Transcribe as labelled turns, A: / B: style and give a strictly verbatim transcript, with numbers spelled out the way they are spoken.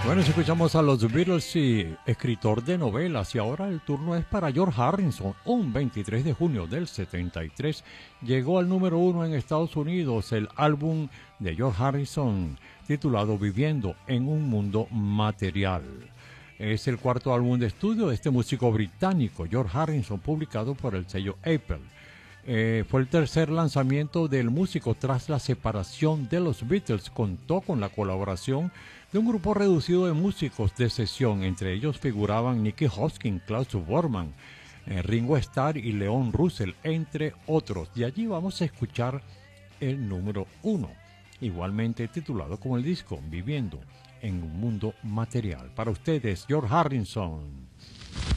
A: Bueno, si escuchamos a los Beatles y escritor de novelas, y ahora el turno es para George Harrison. Un veintitrés de junio del setenta y tres llegó al número uno en Estados Unidos el álbum de George Harrison titulado Viviendo en un mundo material. Es el cuarto álbum de estudio de este músico británico, George Harrison, publicado por el sello Apple. Eh, fue el tercer lanzamiento del músico tras la separación de los Beatles. Contó con la colaboración de un grupo reducido de músicos de sesión. Entre ellos figuraban Nicky Hopkins, Klaus Voormann, eh, Ringo Starr y Leon Russell, entre otros. De allí vamos a escuchar el número uno, igualmente titulado como el disco, Viviendo en un mundo material. Para ustedes, George Harrison.